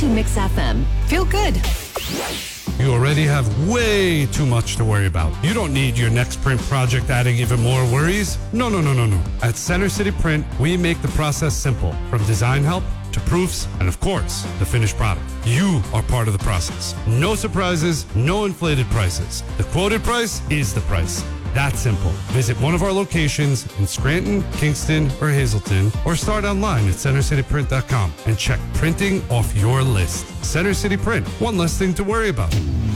to Mix FM. Feel good. You already have way too much to worry about. You don't need your next print project adding even more worries. No. At Center City Print, we make the process simple, from design help to proofs and, of course, the finished product. You are part of the process. No surprises, no inflated prices. The quoted price is the price. That simple. Visit one of our locations in Scranton, Kingston, or Hazleton, or start online at centercityprint.com and check printing off your list. Center City Print, one less thing to worry about.